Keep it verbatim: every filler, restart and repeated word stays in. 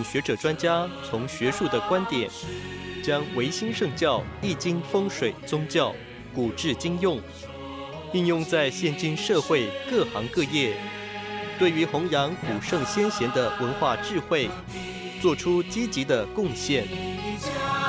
请学者专家从学术的观点，将唯心圣教、易经、风水、宗教、古至今用，应用在现今社会各行各业，对于弘扬古圣先贤的文化智慧，做出积极的贡献。